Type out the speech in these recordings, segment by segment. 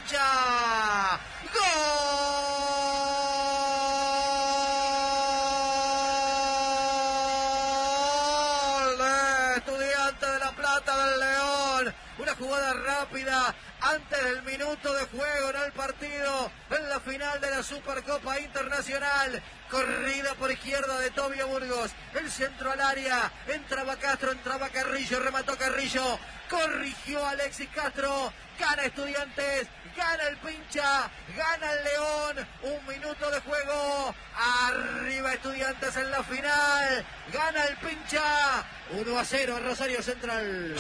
pincha. ¡Gol! Estudiante de La Plata del León. Una jugada rápida antes del minuto de juego en el partido, en la final de la Supercopa Internacional. Corrida por izquierda de Tobio Burgos, el centro al área, entraba Castro, entraba Carrillo, remató Carrillo, corrigió Alexis Castro, gana Estudiantes, gana el pincha, gana el León, 1 minuto de juego, arriba Estudiantes en la final, gana el pincha, 1-0 Rosario Central.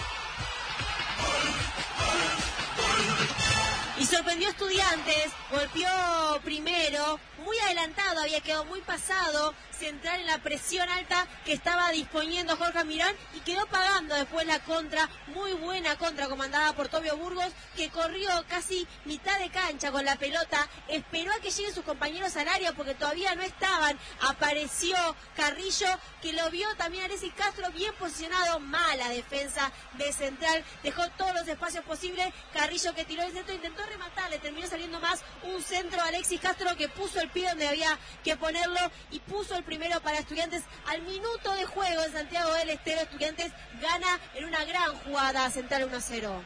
Y sorprendió a Estudiantes, golpeó primero, muy adelantado, había quedado muy pasado, Central en la presión alta que estaba disponiendo Jorge Almirón y quedó pagando después la contra, muy buena contra comandada por Tobio Burgos, que corrió casi mitad de cancha con la pelota, esperó a que lleguen sus compañeros al área porque todavía no estaban, apareció Carrillo, que lo vio también Alexis Castro bien posicionado, mala defensa de Central, dejó todos los espacios posibles, Carrillo que tiró el centro, intentó rematar, le terminó saliendo más un centro a Alexis Castro que puso el pie donde había que ponerlo y puso el primero para Estudiantes al minuto de juego en Santiago del Estero. Estudiantes gana en una gran jugada, Central 1-0.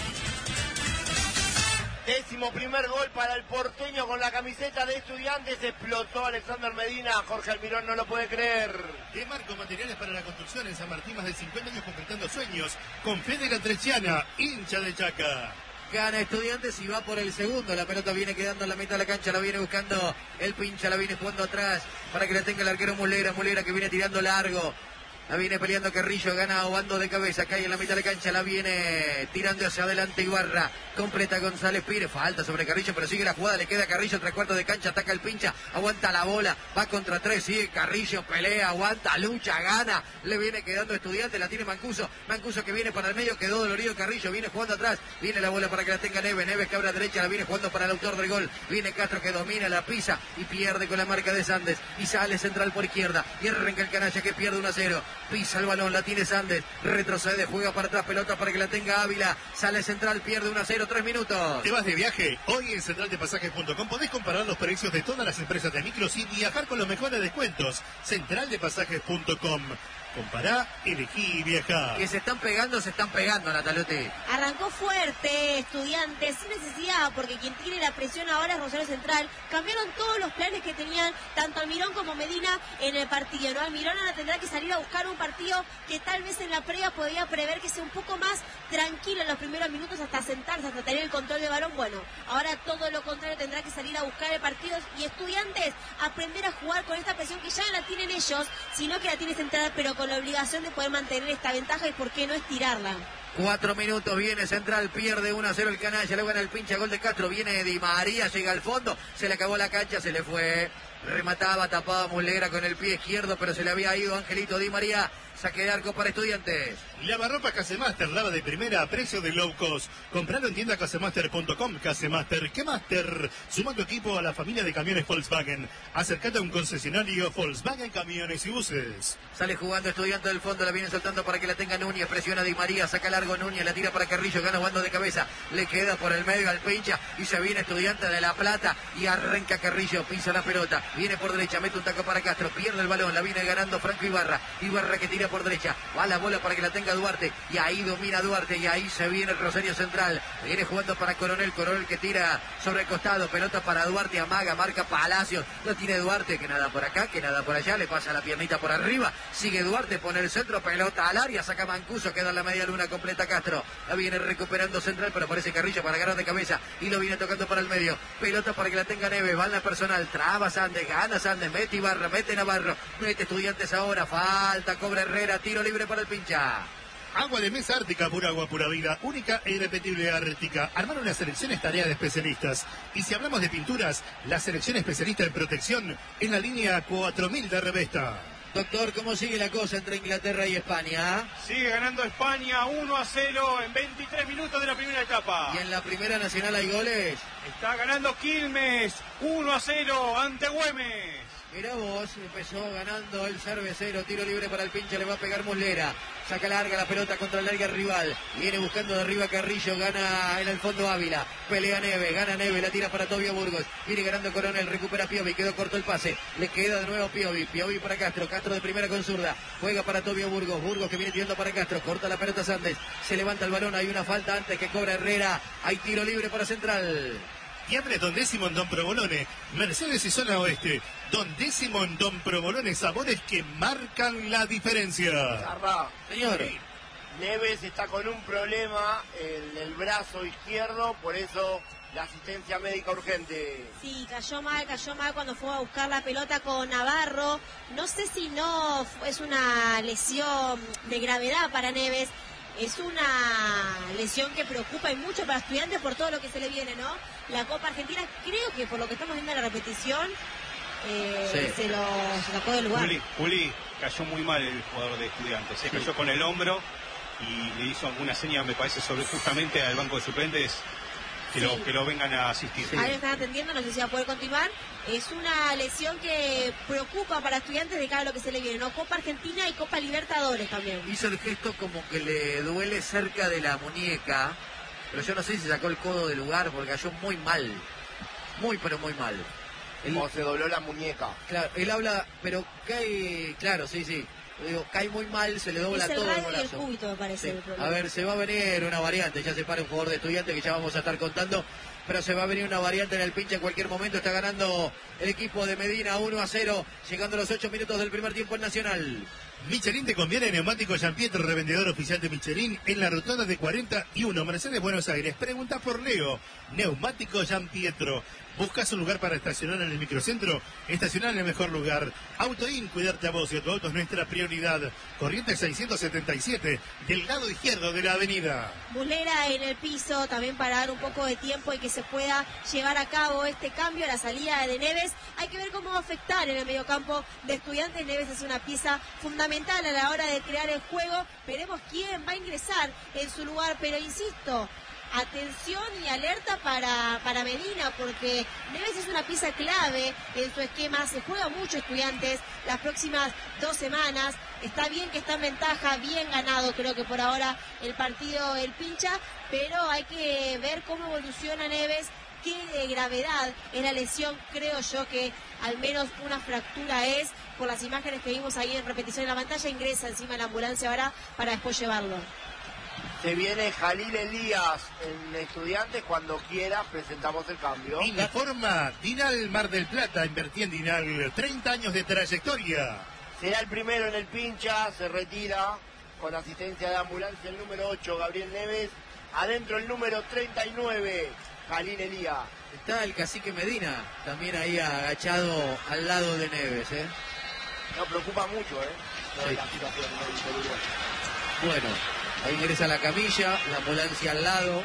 11º gol para el porteño con la camiseta de Estudiantes. Explotó Alexander Medina. Jorge Almirón no lo puede creer. De Marco Materiales para la Construcción en San Martín, más de 50 años concretando sueños. Con Fede Latreciana, hincha de Chaca. Gana Estudiantes y va por el segundo. La pelota viene quedando en la mitad de la cancha. La viene buscando el pincha. La viene jugando atrás para que la tenga el arquero Mulera. Mulera que viene tirando largo. La viene peleando Carrillo, gana Obando de cabeza, cae en la mitad de la cancha, la viene tirando hacia adelante Ibarra, completa González Pires, falta sobre Carrillo, pero sigue la jugada, le queda Carrillo, 3/4 de cancha, ataca el pincha, aguanta la bola, va contra 3, sigue Carrillo, pelea, aguanta, lucha, gana, le viene quedando Estudiante, la tiene Mancuso, Mancuso que viene para el medio, quedó dolorido Carrillo, viene jugando atrás, viene la bola para que la tenga Neves, Neves que abre a derecha, la viene jugando para el autor del gol, viene Castro que domina, la pisa y pierde con la marca de Sandes, y sale Central por izquierda, y arranca el canalla que pierde 1-0, pisa el balón, la tiene Sandes, retrocede, juega para atrás, pelota para que la tenga Ávila, sale Central, pierde 1-0, 3 minutos. ¿Te vas de viaje? Hoy en centraldepasajes.com podés comparar los precios de todas las empresas de micros y viajar con los mejores descuentos. Centraldepasajes.com. Compará, elegí y viajá. Que se están pegando, Natalote. Arrancó fuerte Estudiantes, sin necesidad, porque quien tiene la presión ahora es Rosario Central. Cambiaron todos los planes que tenían tanto Almirón como Medina en el partido, ¿no? Almirón ahora tendrá que salir a buscar un partido que tal vez en la previa podía prever que sea un poco más tranquilo en los primeros minutos hasta sentarse, hasta tener el control del balón. Bueno, ahora todo lo contrario, tendrá que salir a buscar el partido y Estudiantes aprender a jugar con esta presión que ya no la tienen ellos, sino que la tiene Central, pero con la obligación de poder mantener esta ventaja y por qué no estirarla. 4 minutos, viene Central, pierde 1-0 el canalla, le gana el pincha, gol de Castro, viene Di María, llega al fondo, se le acabó la cancha, se le fue, remataba, tapaba Mulera con el pie izquierdo, pero se le había ido Angelito Di María, saque de arco para Estudiantes. Lavarropas Casemaster, lava de primera a precio de low cost. Compralo en tienda casemaster.com. Casemaster, ¿qué Master? Suma tu equipo a la familia de camiones Volkswagen. Acércate a un concesionario Volkswagen Camiones y Buses. Sale jugando Estudiante del fondo, la viene soltando para que la tenga Núñez, presiona Di María, saca largo Núñez, la tira para Carrillo, gana Obando de cabeza, le queda por el medio al pincha y se viene Estudiante de La Plata y arranca Carrillo, pisa la pelota, viene por derecha, mete un taco para Castro, pierde el balón, la viene ganando Franco Ibarra, Ibarra que tira por derecha, va la bola para que la tenga Duarte y ahí domina Duarte y ahí se viene el Rosario Central, viene jugando para Coronel, Coronel que tira sobre el costado, pelota para Duarte, amaga, marca Palacios, lo tiene Duarte, que nada por acá, que nada por allá, le pasa la piernita por arriba, sigue Duarte, pone el centro, pelota al área, saca Mancuso, queda en la media luna, completa Castro, la viene recuperando Central, pero aparece Carrillo para ganar de cabeza y lo viene tocando para el medio, pelota para que la tenga Neves, va en la personal, traba Sandes, gana Sandes, mete Ibarra, mete Navarro, mete Estudiantes ahora, falta, cobra Herrera, tiro libre para el pincha. Agua de mesa Ártica, pura agua, pura vida, única e irrepetible Ártica. Armar una selección es tarea de especialistas. Y si hablamos de pinturas, la selección especialista en protección en la línea 4000 de Revesta. Doctor, ¿cómo sigue la cosa entre Inglaterra y España? Sigue ganando España 1-0 en 23 minutos de la primera etapa. ¿Y en la Primera Nacional hay goles? Está ganando Quilmes 1-0 ante Güemes. Mirá vos, empezó ganando el cervecero, tiro libre para el pinche, le va a pegar Muslera, saca larga la pelota contra el área rival, viene buscando de arriba Carrillo, gana en el fondo Ávila, pelea Neves, gana Neves, la tira para Tobio Burgos, viene ganando Coronel, recupera Piovi, quedó corto el pase, le queda de nuevo Piovi para Castro, Castro de primera con zurda, juega para Tobio Burgos, Burgos que viene tirando para Castro, corta la pelota Sandes, se levanta el balón, hay una falta antes que cobra Herrera, hay tiro libre para Central. Y abre Don Décimo en Don Provolone, Mercedes y Zona Oeste. Don Décimo en Don Provolone, sabores que marcan la diferencia. Zarra. Señor. Sí. Neves está con un problema en el brazo izquierdo, por eso la asistencia médica urgente. Sí, cayó mal cuando fue a buscar la pelota con Navarro. No sé si no es una lesión de gravedad para Neves. Es una lesión que preocupa y mucho para Estudiantes por todo lo que se le viene, ¿no? La Copa Argentina, creo que por lo que estamos viendo en la repetición, se lo sacó del lugar. Juli, cayó muy mal el jugador de Estudiantes. Se cayó con el hombro y le hizo alguna seña, me parece, sobre justamente al banco de suplentes que lo vengan a asistir. Sí. Ahí lo están atendiendo, no sé si va a poder continuar. Es una lesión que preocupa para Estudiantes de cara a lo que se le viene, ¿no? Copa Argentina y Copa Libertadores también. Hizo el gesto como que le duele cerca de la muñeca, pero yo no sé si sacó el codo del lugar porque cayó muy mal. Pero muy mal. Como se dobló la muñeca. Claro, él habla, pero cae, claro, sí. Digo, cae muy mal, se le dobla es el todo el radio y brazo. el cúbito, me parece. Sí. El a ver, se va a venir una variante, ya se para un jugador de Estudiantes que ya vamos a estar contando, pero se va a venir una variante en el pinche en cualquier momento. Está ganando el equipo de Medina 1-0, llegando a los 8 minutos del primer tiempo en Nacional. Michelin te conviene, neumático Jean Pietro, revendedor oficial de Michelin en la rotonda de 41, Mercedes, Buenos Aires. Pregunta por Leo, neumático Jean Pietro. ¿Buscas un lugar para estacionar en el microcentro? Estacionar en el mejor lugar. Autoin, cuidarte a vos y a tu auto es nuestra prioridad. Corrientes 677, del lado izquierdo de la avenida. Muslera en el piso, también para dar un poco de tiempo y que se pueda llevar a cabo este cambio a la salida de Neves. Hay que ver cómo va a afectar en el mediocampo de Estudiantes. Neves es una pieza fundamental a la hora de crear el juego. Veremos quién va a ingresar en su lugar, pero insisto, atención y alerta para Medina, porque Neves es una pieza clave en su esquema. Se juega mucho Estudiantes las próximas 2 semanas. Está bien que está en ventaja, bien ganado creo que por ahora el partido el pincha, pero hay que ver cómo evoluciona Neves, qué de gravedad es la lesión. Creo yo que al menos una fractura es, por las imágenes que vimos ahí en repetición en la pantalla. Ingresa encima de la ambulancia ahora para después llevarlo. Se viene Jalil Elías en Estudiantes. Cuando quiera presentamos el cambio. Informa Dinal Mar del Plata, invertí en Dinal, 30 años de trayectoria. Será el primero en el pincha, se retira con asistencia de ambulancia el número 8, Gabriel Neves. Adentro el número 39, Jalil Elías. Está el cacique Medina, también ahí agachado al lado de Neves, No, preocupa mucho, Sí. La situación en el interior. Bueno, ahí ingresa la camilla, la ambulancia al lado.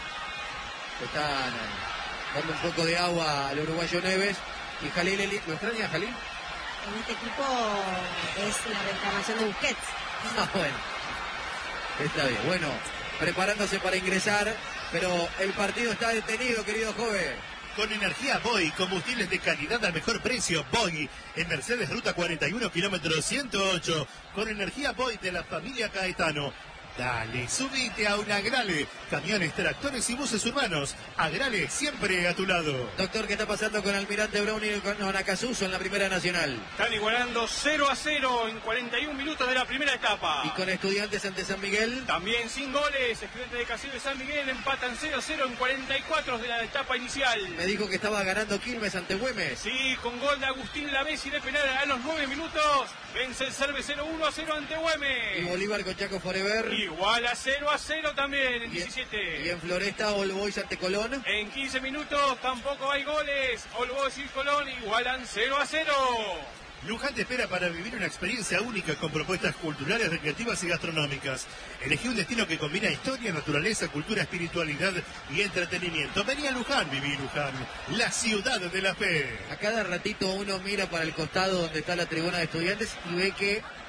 Están dando un poco de agua al uruguayo Neves. Y Jalil, ¿lo extraña Jalil? En este equipo es la reencarnación de Busquets. Bueno, está bien. Bueno, preparándose para ingresar, pero el partido está detenido, querido joven. Con energía Boy, combustibles de calidad al mejor precio. Boy, en Mercedes, ruta 41, kilómetro 108. Con energía Boy de la familia Caetano. Dale, subite a un Agrale. Camiones, tractores y buses urbanos. Agrale, siempre a tu lado. Doctor, ¿qué está pasando con Almirante Brown y con Acasuso en la Primera Nacional? Están igualando 0-0 en 41 minutos de la primera etapa. ¿Y con Estudiantes ante San Miguel? También sin goles. Estudiantes de Casillo y San Miguel empatan 0-0 en 44 de la etapa inicial. Me dijo que estaba ganando Quilmes ante Güemes. Sí, con gol de Agustín Lavesi de penal a los 9 minutos. Vence el Cervecero 1-0 ante Güemes. Y Bolívar con Chaco Forever. Igual a 0-0 también en 17. Y en Floresta, All Boys ante Colón. En 15 minutos tampoco hay goles. All Boys y Colón igualan 0-0. Luján te espera para vivir una experiencia única con propuestas culturales, recreativas y gastronómicas. Elegí un destino que combina historia, naturaleza, cultura, espiritualidad y entretenimiento. Vení a Luján, viví Luján, la ciudad de la fe. A cada ratito uno mira para el costado donde está la tribuna de Estudiantes y ve que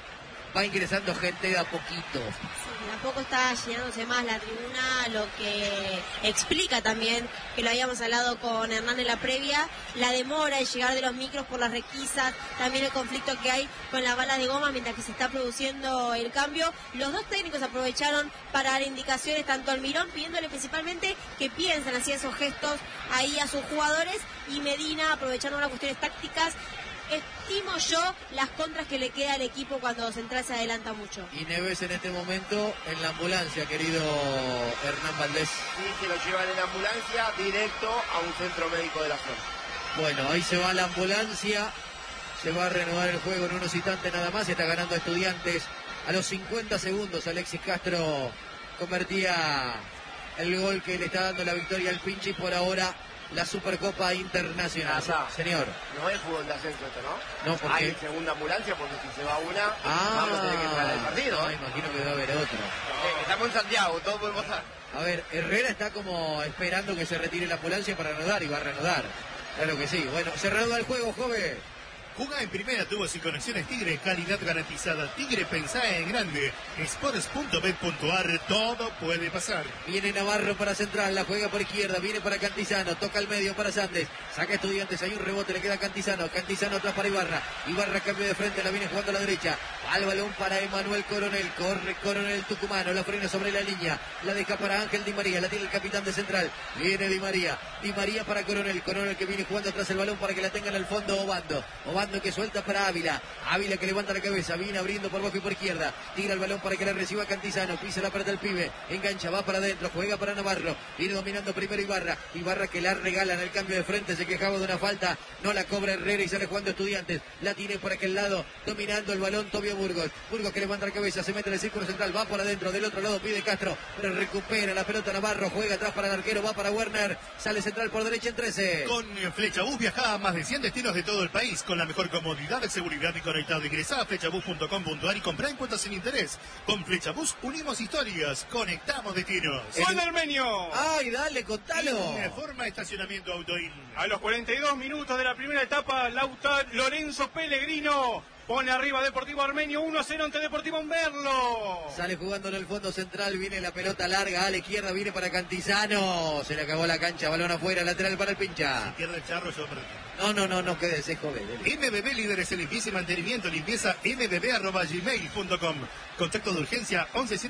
va ingresando gente de a poquito. Sí, de a poco está llenándose más la tribuna, lo que explica también, que lo habíamos hablado con Hernán en la previa, la demora en llegar de los micros por las requisas, también el conflicto que hay con las balas de goma mientras que se está produciendo el cambio. Los dos técnicos aprovecharon para dar indicaciones, tanto Almirón pidiéndole principalmente que piensen, hacía esos gestos ahí a sus jugadores, y Medina aprovechando las cuestiones tácticas. Estimo yo las contras que le queda al equipo cuando Central se adelanta mucho. Y Neves en este momento en la ambulancia, querido Hernán Valdés. Sí, se lo llevan en ambulancia directo a un centro médico de la zona. Bueno, ahí se va la ambulancia, se va a reanudar el juego en unos instantes nada más, y está ganando Estudiantes. A los 50 segundos Alexis Castro convertía el gol que le está dando la victoria al Pinchi, por ahora la Supercopa Internacional. Señor. No es fútbol de ascenso esto, ¿no? No, porque hay segunda ambulancia, porque si se va una, vamos a tener que entrar al partido. No, imagino que va a haber otro. Estamos en Santiago, todo puede pasar. A ver, Herrera está como esperando que se retire la ambulancia para reanudar, y va a reanudar. Claro que sí. Bueno, se reanuda el juego, joven. Jugá en primera, tubos y conexiones Tigre, calidad garantizada. Tigre, pensá en grande. Sports.bet.ar, todo puede pasar. Viene Navarro para Central, la juega por izquierda, viene para Cantizano, toca al medio para Sandes, saca Estudiantes, hay un rebote, le queda a Cantizano atrás para Ibarra cambio de frente, la viene jugando a la derecha, al balón para Emanuel Coronel, corre Coronel tucumano, la frena sobre la línea, la deja para Ángel Di María, la tiene el capitán de Central, viene Di María para Coronel que viene jugando atrás el balón para que la tengan al fondo Obando que suelta para Ávila que levanta la cabeza, viene abriendo por bajo y por izquierda, tira el balón para que la reciba Cantizano, pisa la pelota el pibe, engancha, va para adentro, juega para Navarro, viene dominando primero Ibarra que la regala en el cambio de frente, se quejaba de una falta, no la cobra Herrera y sale jugando Estudiantes, la tiene por aquel lado, dominando el balón Tobio Burgos que levanta la cabeza, se mete en el círculo central, va por adentro, del otro lado pide Castro, pero recupera la pelota Navarro, juega atrás para el arquero, va para Werner, sale Central por derecha en 13. Con Flechabús viajá a más de 100 destinos de todo el país, con la mejor comodidad, seguridad y conectado. Ingresá a flechabús.com.ar y comprá en cuotas sin interés. Con Flechabús unimos historias, conectamos destinos. ¡Juan Armenio! ¡Ay, dale, contalo! Forma estacionamiento Autoin. A los 42 minutos de la primera etapa, Lorenzo Pellegrino pone arriba Deportivo Armenio, 1-0 ante Deportivo Merlo. Sale jugando en el fondo central, viene la pelota larga a la izquierda, viene para Cantizano. Se le acabó la cancha, balón afuera, lateral para el Pincha. Si pierde el charro, yo perdí. No, quédese, joven. MBB líderes en limpieza y mantenimiento, limpieza mbb@gmail.com. Contacto de urgencia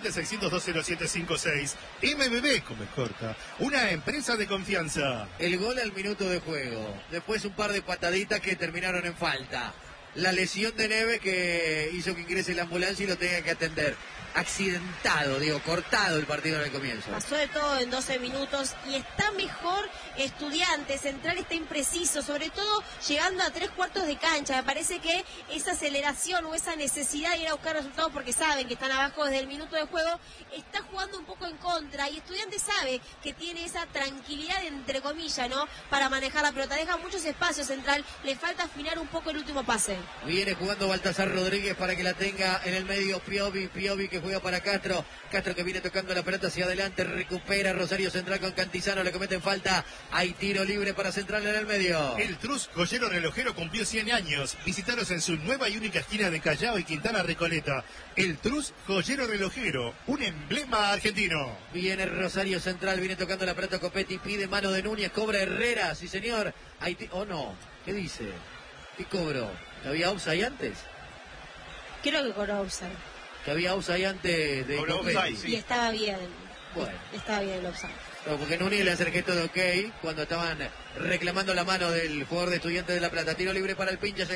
117600-20756. MBB, como es corta, una empresa de confianza. El gol al minuto de juego. Después un par de pataditas que terminaron en falta. La lesión de Neves que hizo que ingrese la ambulancia y lo tenga que atender. Accidentado, cortado el partido en el comienzo. Pasó de todo en 12 minutos y está mejor Estudiantes. Central está impreciso, sobre todo llegando a 3/4 de cancha. Me parece que esa aceleración o esa necesidad de ir a buscar resultados porque saben que están abajo desde el minuto de juego, está jugando un poco en contra, y Estudiantes sabe que tiene esa tranquilidad, entre comillas, ¿no?, para manejar la pelota. Deja muchos espacios Central, le falta afinar un poco el último pase. Viene jugando Baltasar Rodríguez para que la tenga en el medio Piovi que juega para Castro que viene tocando la pelota hacia adelante, recupera Rosario Central con Cantizano, le cometen falta, hay tiro libre para Central en el medio. El Trus Joyero Relojero cumplió 100 años, visitaros en su nueva y única esquina de Callao y Quintana Recoleta. El Trus Joyero Relojero, un emblema argentino. Viene Rosario Central, viene tocando la pelota Copetti, pide mano de Núñez, cobra Herrera, sí señor, no, ¿qué dice? ¿Qué cobró? ¿Había offside antes? Creo que cobró offside. Que había offside antes de Copetti. Sí. Y estaba bien. Bueno. Estaba bien el offside. No, porque Núñez le hace el gesto de ok cuando estaban reclamando la mano del jugador de Estudiantes de La Plata. Tiro libre para el Pincha.